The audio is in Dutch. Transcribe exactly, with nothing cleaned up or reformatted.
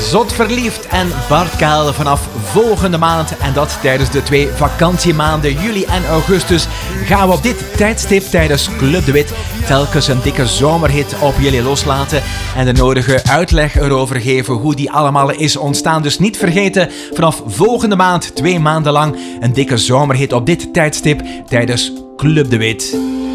Zot Verliefd en Bart Kael vanaf volgende maand. En dat tijdens de twee vakantiemaanden juli en augustus gaan we op dit tijdstip tijdens Club de Wit telkens een dikke zomerhit op jullie loslaten en de nodige uitleg erover geven hoe die allemaal is ontstaan. Dus niet vergeten, vanaf volgende maand twee maanden lang een dikke zomerhit op dit tijdstip tijdens Club de Wit.